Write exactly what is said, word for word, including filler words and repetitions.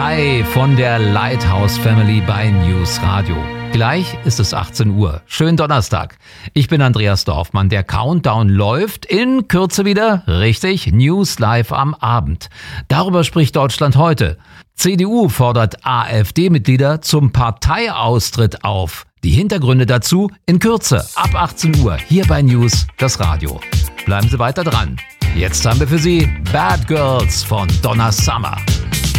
Hi von der Lighthouse Family bei News Radio. Gleich ist es achtzehn Uhr. Schönen Donnerstag. Ich bin Andreas Dorfmann. Der Countdown läuft in Kürze wieder. Richtig, News live am Abend. Darüber spricht Deutschland heute. C D U fordert AfD-Mitglieder zum Parteiaustritt auf. Die Hintergründe dazu in Kürze. Ab achtzehn Uhr hier bei News, das Radio. Bleiben Sie weiter dran. Jetzt haben wir für Sie Bad Girls von Donna Summer.